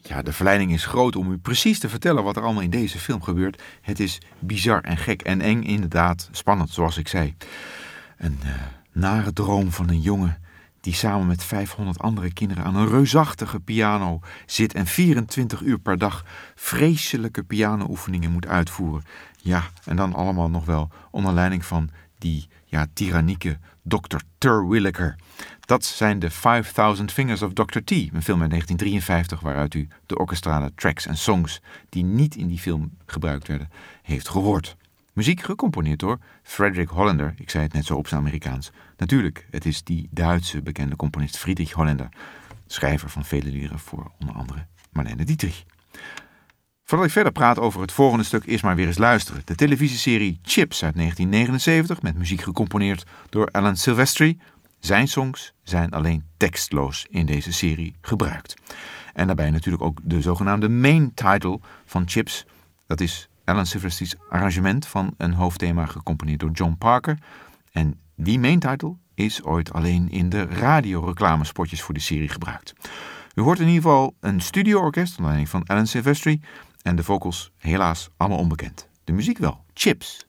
Ja, de verleiding is groot om u precies te vertellen wat er allemaal in deze film gebeurt. Het is bizar en gek en eng, inderdaad, spannend zoals ik zei. Een nare droom van een jongen die samen met 500 andere kinderen aan een reusachtige piano zit en 24 uur per dag vreselijke pianooefeningen moet uitvoeren. Ja, en dan allemaal nog wel onder leiding van die tyrannieke Dr. Terwilliger. Dat zijn de 5000 Fingers of Dr. T, een film uit 1953 waaruit u de orkestrale tracks en songs die niet in die film gebruikt werden, heeft gehoord. Muziek gecomponeerd door Frederick Hollander. Ik zei het net zo op zijn Amerikaans. Natuurlijk, het is die Duitse bekende componist Friedrich Hollander. Schrijver van vele liederen voor onder andere Marlene Dietrich. Voordat ik verder praat over het volgende stuk, eerst maar weer eens luisteren. De televisieserie Chips uit 1979, met muziek gecomponeerd door Alan Silvestri. Zijn songs zijn alleen tekstloos in deze serie gebruikt. En daarbij natuurlijk ook de zogenaamde main title van Chips. Dat is Alan Silvestri's arrangement van een hoofdthema gecomponeerd door John Parker. En die main title is ooit alleen in de radioreclamespotjes voor de serie gebruikt. U hoort in ieder geval een studioorkest onder leiding van Alan Silvestri en de vocals helaas allemaal onbekend. De muziek wel. Chips.